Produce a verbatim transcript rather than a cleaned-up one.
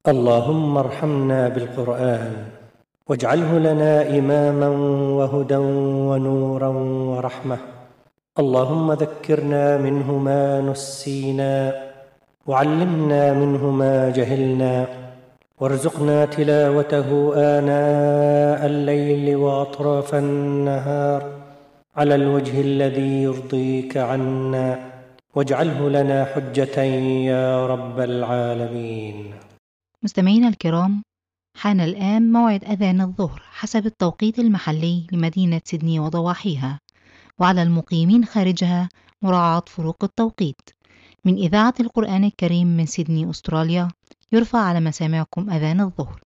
اللهم ارحمنا بالقرآن واجعله لنا إماما وهدى ونورا ورحمة. اللهم ذكرنا منه ما نسينا وعلمنا منه ما جهلنا وارزقنا تلاوته آناء الليل وأطراف النهار على الوجه الذي يرضيك عنا، واجعله لنا حجة يا رب العالمين. مستمعينا الكرام، حان الآن موعد أذان الظهر حسب التوقيت المحلي لمدينة سيدني وضواحيها، وعلى المقيمين خارجها مراعاة فروق التوقيت. من إذاعة القرآن الكريم من سيدني أستراليا، يرفع على مسامعكم أذان الظهر.